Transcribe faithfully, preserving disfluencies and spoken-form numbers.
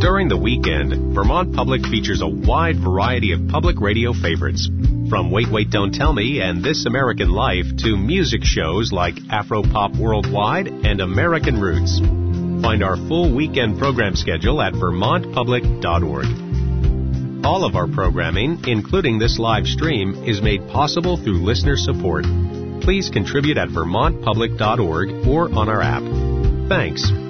During the weekend, Vermont Public features a wide variety of public radio favorites, from Wait, Wait, Don't Tell Me and This American Life to music shows like Afro-Pop Worldwide and American Roots. Find our full weekend program schedule at vermont public dot org. All of our programming, including this live stream, is made possible through listener support. Please contribute at vermont public dot org or on our app. Thanks.